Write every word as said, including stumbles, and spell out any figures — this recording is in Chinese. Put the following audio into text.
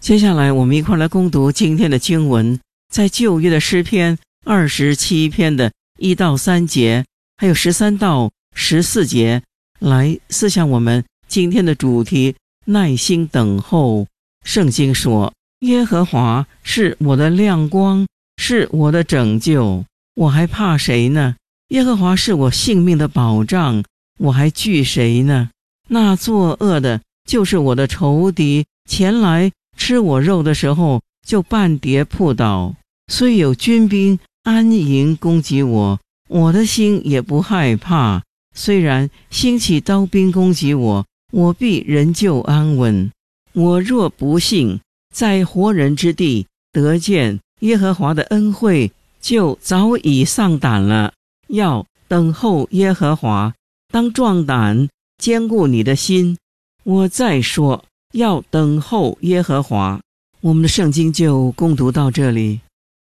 接下来我们一块来攻读今天的经文，在旧约的诗篇二十七篇的一到三节，还有十三到十四节，来思想我们今天的主题，耐心等候。圣经说，耶和华是我的亮光，是我的拯救，我还怕谁呢？耶和华是我性命的保障，我还惧谁呢？那作恶的就是我的仇敌，前来吃我肉的时候，就半跌扑倒。虽有军兵安营攻击我，我的心也不害怕。虽然兴起刀兵攻击我，我必仍旧安稳。我若不信，在活人之地得见耶和华的恩惠，就早已丧胆了。要等候耶和华，当壮胆，坚固你的心。我再说，要等候耶和华。我们的圣经就攻读到这里。